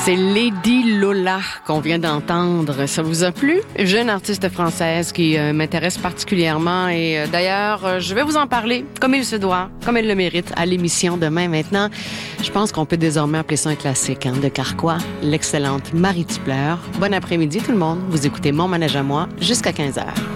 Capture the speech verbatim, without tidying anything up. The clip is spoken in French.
C'est Lady Lola qu'on vient d'entendre. Ça vous a plu? Jeune artiste française qui euh, m'intéresse particulièrement et euh, d'ailleurs, euh, je vais vous en parler comme il se doit, comme elle le mérite, à l'émission demain. Maintenant, je pense qu'on peut désormais appeler ça un classique hein, de Carquois, l'excellente Marie Tupler. Bon après-midi tout le monde. Vous écoutez Mon Manège à moi jusqu'à quinze heures.